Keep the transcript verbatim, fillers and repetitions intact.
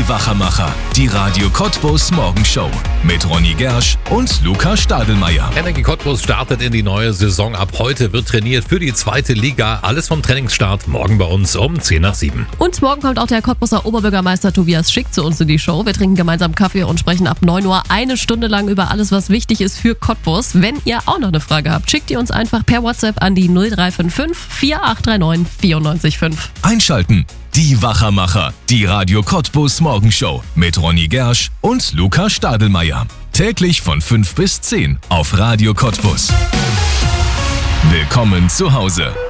Die Wachermacher, die Radio Cottbus Morgenshow mit Ronny Gersch und Luca Stadelmeier. Energie Cottbus startet in die neue Saison. Ab heute wird trainiert für die zweite Liga. Alles vom Trainingsstart morgen bei uns um zehn nach sieben. Und morgen kommt auch der Cottbuser Oberbürgermeister Tobias Schick zu uns in die Show. Wir trinken gemeinsam Kaffee und sprechen ab neun Uhr eine Stunde lang über alles, was wichtig ist für Cottbus. Wenn ihr auch noch eine Frage habt, schickt ihr uns einfach per WhatsApp an die null drei fünf fünf, vier acht drei neun, vier neun fünf. Einschalten. Die Wachermacher, die Radio Cottbus Morgenshow mit Ronny Gersch und Luca Stadelmeier. Täglich von fünf bis zehn auf Radio Cottbus. Willkommen zu Hause.